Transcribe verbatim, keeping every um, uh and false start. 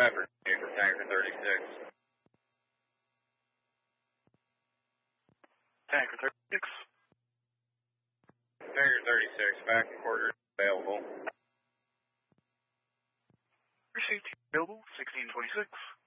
Pepper for Tanker thirty-six. Tanker thirty-six. Tanker thirty-six, back and quarters available. Received available, sixteen twenty-six.